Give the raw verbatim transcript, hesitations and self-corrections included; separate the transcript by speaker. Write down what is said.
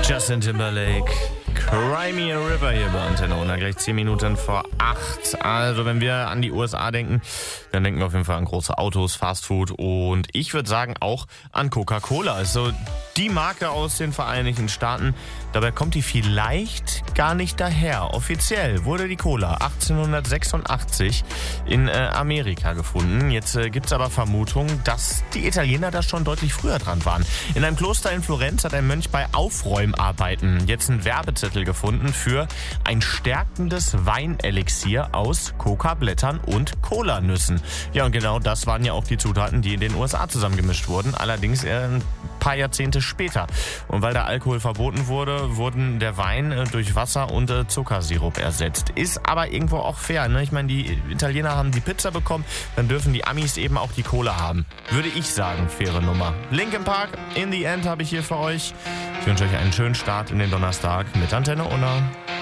Speaker 1: Justin Timberlake, Cry Me a River hier bei Antenne Ona, gleich zehn Minuten vor acht. Also wenn wir an die U S A denken, dann denken wir auf jeden Fall an große Autos, Fastfood und ich würde sagen auch an Coca-Cola. Also die Marke aus den Vereinigten Staaten. Dabei kommt die vielleicht gar nicht daher. Offiziell wurde die Cola achtzehnhundertsechsundachtzig in äh, Amerika gefunden. Jetzt äh, gibt es aber Vermutungen, dass die Italiener da schon deutlich früher dran waren. In einem Kloster in Florenz hat ein Mönch bei Aufräumarbeiten jetzt einen Werbezettel gefunden für ein stärkendes Weinelixier aus Coca-Blättern und Cola-Nüssen. Ja, und genau das waren ja auch die Zutaten, die in den U S A zusammengemischt wurden. Allerdings äh, ein paar Jahrzehnte später. Und weil der Alkohol verboten wurde, wurden der Wein äh, durch Wasser und äh, Zuckersirup ersetzt. Ist aber irgendwo auch fair, ne? Ich meine, die Italiener haben die Pizza bekommen, dann dürfen die Amis eben auch die Cola haben. Würde ich sagen, faire Nummer. Linkin Park, In the End habe ich hier für euch. Ich wünsche euch einen schönen Start in den Donnerstag mit Antenne Unna.